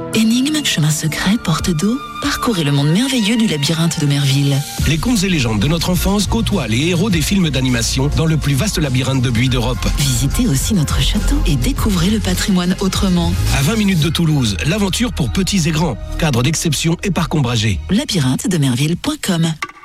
Énigmes, chemins secrets, portes d'eau, parcourez le monde merveilleux du labyrinthe de Merville. Les contes et légendes de notre enfance côtoient les héros des films d'animation dans le plus vaste labyrinthe de buis d'Europe. Visitez aussi notre château et découvrez le patrimoine autrement. À 20 minutes de Toulouse, l'aventure pour petits et grands. Cadre d'exception et parc ombragé. Labyrinthe de Merville.com